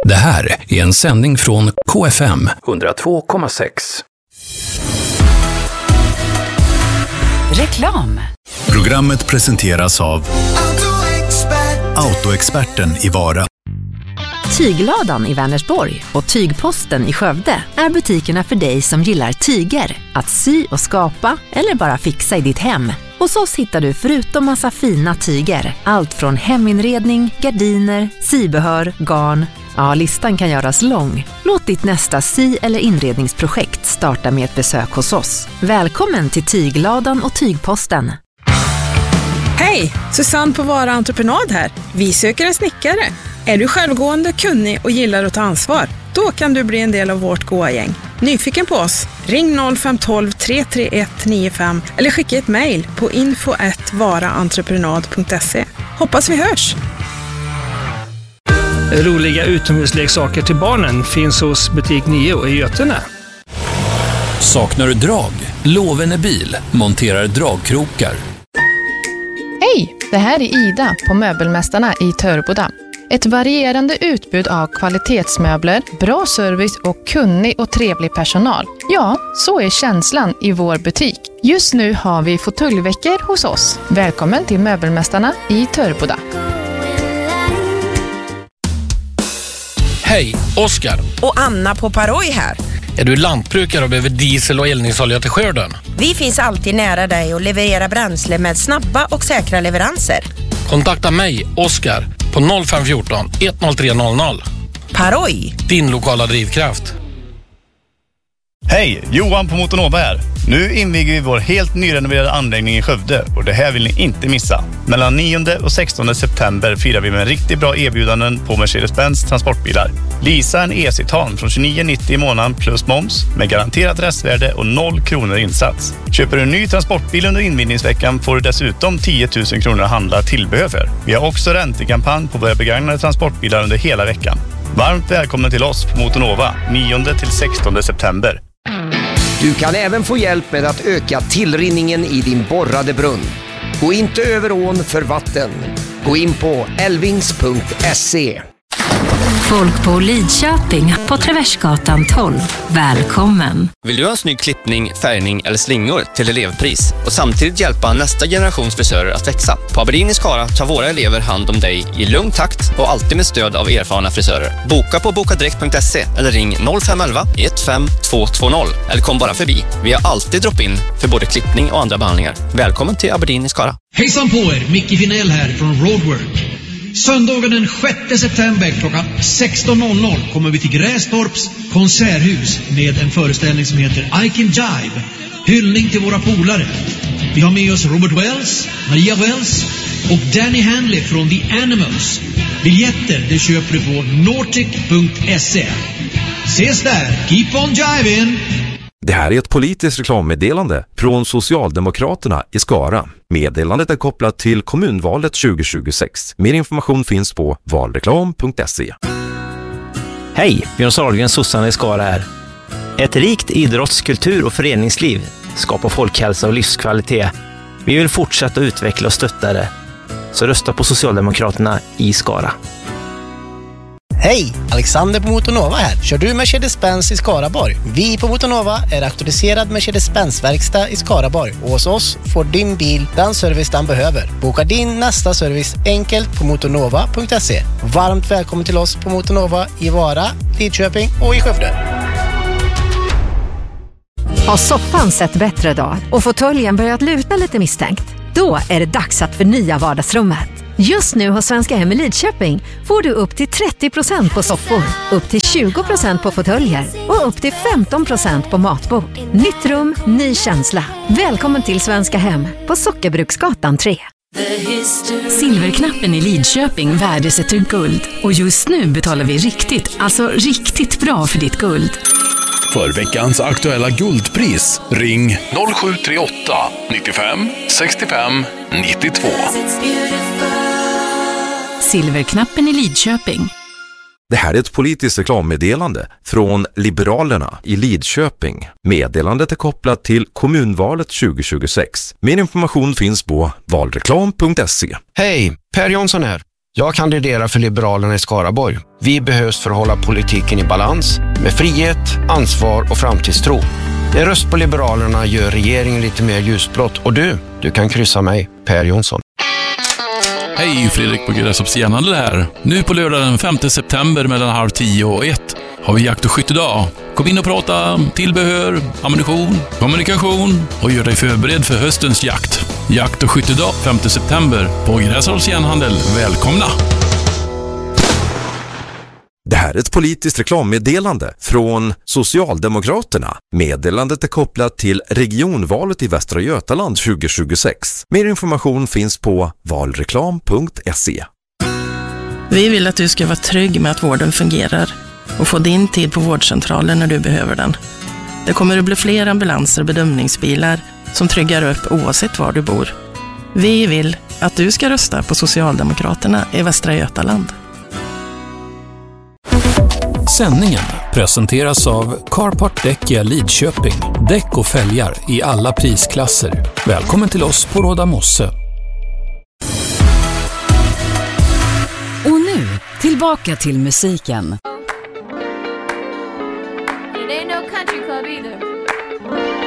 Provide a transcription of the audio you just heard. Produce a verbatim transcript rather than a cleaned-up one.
Det här är en sändning från K F M hundratvå komma sex. Reklam. Programmet presenteras av Autoexperten i Vara. Tygladan i Vänersborg och Tygposten i Skövde är butikerna för dig som gillar tyger, att sy och skapa eller bara fixa i ditt hem. Hos oss hittar du förutom massa fina tyger, allt från heminredning, gardiner, sybehör, garn. Ja, listan kan göras lång. Låt ditt nästa sy- eller inredningsprojekt starta med ett besök hos oss. Välkommen till Tygladan och Tygposten. Hej, Susanne på Vara Entreprenad här. Vi söker en snickare. Är du självgående, kunnig och gillar att ta ansvar? Då kan du bli en del av vårt goa gäng. Nyfiken på oss? Ring noll fem ett två tre tre ett nio fem eller skicka ett mejl på info at varaentreprenad punkt se. Hoppas vi hörs! Roliga utomhusleksaker till barnen finns hos butik nio i Götene. Saknar du drag? Lovene bil monterar dragkrokar. Hej, det här är Ida på Möbelmästarna i Törboda. Ett varierande utbud av kvalitetsmöbler, bra service och kunnig och trevlig personal. Ja, så är känslan i vår butik. Just nu har vi fåtöljveckor hos oss. Välkommen till Möbelmästarna i Törboda. Hej, Oskar. Och Anna på Paroj här. Är du lantbrukare och behöver diesel och eldningsolja till skörden? Vi finns alltid nära dig och levererar bränsle med snabba och säkra leveranser. Kontakta mig, Oskar, på noll fem ett fyra ett noll tre noll noll. Paroj. Din lokala drivkraft. Hej, Johan på Motonova här. Nu inviger vi vår helt nyrenoverade anläggning i Skövde och det här vill ni inte missa. Mellan nionde och sextonde september firar vi med riktigt bra erbjudanden på Mercedes-Benz transportbilar. Lisa en E-Citan från tjugonio nittio i månaden plus moms med garanterat restvärde och noll kronor insats. Köper du en ny transportbil under invigningsveckan får du dessutom tio tusen kronor att handla tillbehör för. Vi har också räntekampanj på våra begagnade transportbilar under hela veckan. Varmt välkommen till oss på Motonova nionde till sextonde september. Du kan även få hjälp med att öka tillrinningen i din borrade brunn. Gå inte över ån för vatten. Gå in på elvings punkt se. Folk på Lidköping på Traversgatan tolv. Välkommen! Vill du ha en snygg klippning, färgning eller slingor till elevpris och samtidigt hjälpa nästa generations frisörer att växa? På Aberdeen i Skara tar våra elever hand om dig i lugn takt och alltid med stöd av erfarna frisörer. Boka på bokadirekt punkt se eller ring noll fem ett ett ett fem två två noll eller kom bara förbi. Vi har alltid drop-in för både klippning och andra behandlingar. Välkommen till Aberdeen i Skara. Hejsan på er, Micke Finell här från Roadwork. Söndagen den sjätte september klockan sexton noll noll kommer vi till Grästorps konserthus med en föreställning som heter I Can Jive. Hyllning till våra polare. Vi har med oss Robert Wells, Maria Wells och Danny Hanley från The Animals. Biljetter det köper du på nortic punkt se. Ses där, keep on jiving! Det här är ett politiskt reklammeddelande från Socialdemokraterna i Skara. Meddelandet är kopplat till kommunvalet tjugo tjugosex. Mer information finns på valreklam punkt se. Hej, Björn Sahlgren, sossarna i Skara här. Ett rikt idrotts-, kultur- och föreningsliv skapar folkhälsa och livskvalitet. Vi vill fortsätta utveckla och stötta det. Så rösta på Socialdemokraterna i Skara. Hej, Alexander på Motonova här. Kör du Mercedes-Benz i Skaraborg? Vi på Motonova är auktoriserad Mercedes-Benz-verkstad i Skaraborg. Och hos oss får din bil den service den behöver. Boka din nästa service enkelt på motonova punkt se. Varmt välkommen till oss på Motonova i Vara, Lidköping och i Skövde. Har soffan sett bättre dag och fåtöljen börjat luta lite misstänkt? Då är det dags att förnya vardagsrummet. Just nu hos Svenska Hem i Lidköping får du upp till trettio procent på soffor, upp till tjugo procent på fåtöljer och upp till femton procent på matbord. Nytt rum, ny känsla. Välkommen till Svenska Hem på Sockerbruksgatan tre. Silverknappen i Lidköping värdesätter guld. Och just nu betalar vi riktigt, alltså riktigt bra för ditt guld. För veckans aktuella guldpris, ring noll sju tre åtta nittiofem sextiofem nittiotvå. Silverknappen i Lidköping. Det här är ett politiskt reklammeddelande från Liberalerna i Lidköping. Meddelandet är kopplat till kommunvalet tjugo tjugosex. Mer information finns på valreklam punkt se. Hej, Per Jonsson här. Jag kandiderar för Liberalerna i Skaraborg. Vi behövs för att hålla politiken i balans med frihet, ansvar och framtidstro. En röst på Liberalerna gör regeringen lite mer ljusblått. Och du, du kan kryssa mig, Per Jonsson. Hej, Fredrik på Grästorps Järnhandel här. Nu på lördag den femte september mellan halv tio och ett har vi jakt- och skyttedag. Kom in och prata tillbehör, ammunition, kommunikation och gör dig förberedd för höstens jakt. Jakt- och skyttedag femte september på Grästorps Järnhandel. Välkomna! Det här är ett politiskt reklammeddelande från Socialdemokraterna. Meddelandet är kopplat till regionvalet i Västra Götaland tjugo tjugosex. Mer information finns på valreklam punkt se. Vi vill att du ska vara trygg med att vården fungerar och få din tid på vårdcentralen när du behöver den. Det kommer att bli fler ambulanser och bedömningsbilar som tryggar upp oavsett var du bor. Vi vill att du ska rösta på Socialdemokraterna i Västra Götaland. Sändningen presenteras av Carport Däck i Lidköping. Däck och fälgar i alla prisklasser. Välkommen till oss på Råda Mosse. Och nu, tillbaka till musiken. It ain't no country club either.